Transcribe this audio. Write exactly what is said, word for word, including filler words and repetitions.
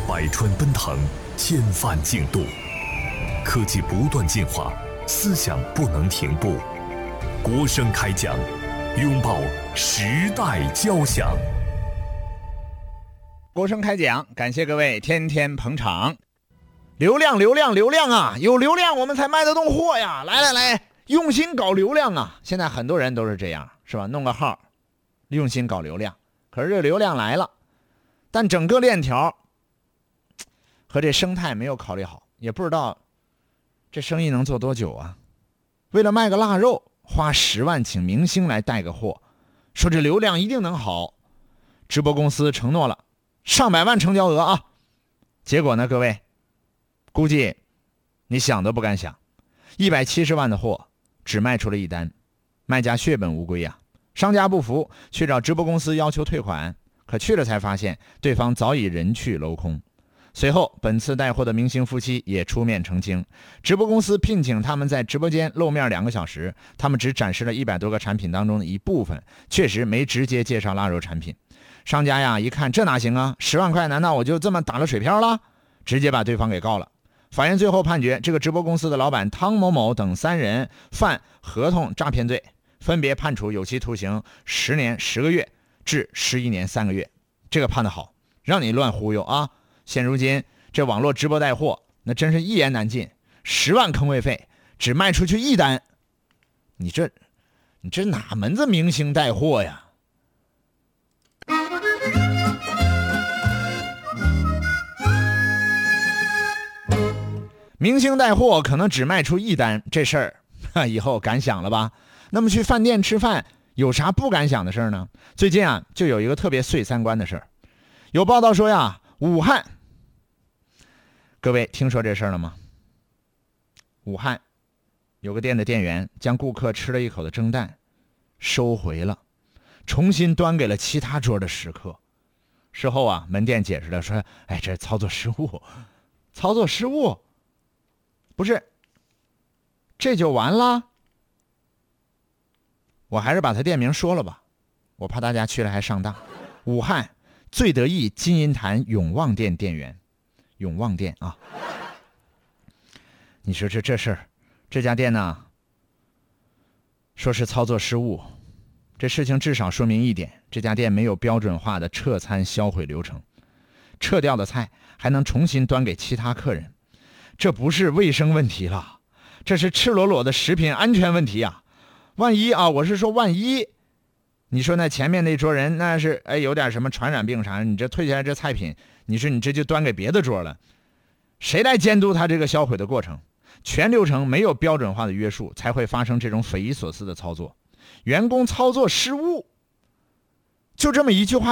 百川奔腾，千帆竞渡，科技不断进化，思想不能停步。国声开讲，拥抱时代交响。 国声开讲，感谢各位天天捧场。流量流量流量啊，有流量我们才卖得动货呀！来来来，用心搞流量啊！现在很多人都是这样，是吧？弄个号，用心搞流量。可是这流量来了，但整个链条和这生态没有考虑好，也不知道这生意能做多久啊。为了卖个腊肉，花十万请明星来带个货，说这流量一定能好。直播公司承诺了上百万成交额啊，结果呢，各位估计你想都不敢想，一百七十万的货只卖出了一单，卖家血本无归啊。商家不服，去找直播公司要求退款，可去了才发现对方早已人去楼空。随后本次带货的明星夫妻也出面澄清，直播公司聘请他们在直播间露面两个小时，他们只展示了一百多个产品当中的一部分，确实没直接介绍腊肉产品。商家呀一看这哪行啊，十万块难道我就这么打了水漂了？直接把对方给告了。法院最后判决这个直播公司的老板汤某某等三人犯合同诈骗罪，分别判处有期徒刑十年十个月至十一年三个月。这个判得好，让你乱忽悠啊！现如今这网络直播带货那真是一言难尽，十万坑位费只卖出去一单，你这你这哪门子明星带货呀？明星带货可能只卖出一单，这事儿以后敢想了吧？那么去饭店吃饭有啥不敢想的事儿呢？最近啊就有一个特别碎三观的事儿。有报道说呀，武汉，各位听说这事儿了吗？武汉有个店的店员将顾客吃了一口的蒸蛋收回了，重新端给了其他桌的食客。事后啊，门店解释了说，哎，这操作失误，操作失误，不是，这就完了？我还是把他店名说了吧，我怕大家去了还上当。武汉最得意金银潭永旺店店员，永旺店啊，你说这这事儿，这家店呢，说是操作失误，这事情至少说明一点，这家店没有标准化的撤餐销毁流程，撤掉的菜还能重新端给其他客人，这不是卫生问题了，这是赤裸裸的食品安全问题啊！万一啊，我是说万一，你说那前面那桌人那是哎有点什么传染病啥，你这退下来这菜品，你说你这就端给别的桌了，谁来监督他这个销毁的过程？全流程没有标准化的约束，才会发生这种匪夷所思的操作。员工操作失误，就这么一句话